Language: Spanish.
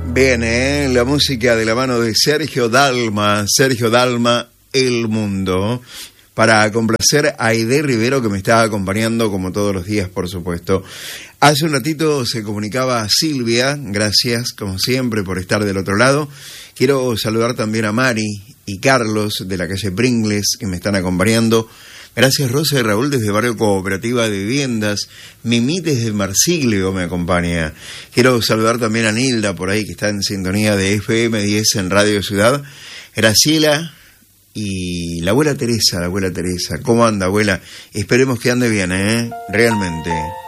Bien, la música de la mano de Sergio Dalma, El Mundo, para complacer a Aide Rivero, que me está acompañando como todos los días, por supuesto. Hace un ratito se comunicaba Silvia, gracias como siempre por estar del otro lado. Quiero saludar también a Mari y Carlos de la calle Pringles, que me están acompañando. Gracias Rosa y Raúl desde Barrio Cooperativa de Viviendas. Mimi desde Marsiglio me acompaña. Quiero saludar también a Nilda por ahí, que está en sintonía de FM 10 en Radio Ciudad. Graciela y la abuela Teresa. ¿Cómo anda, abuela? Esperemos que ande bien, realmente.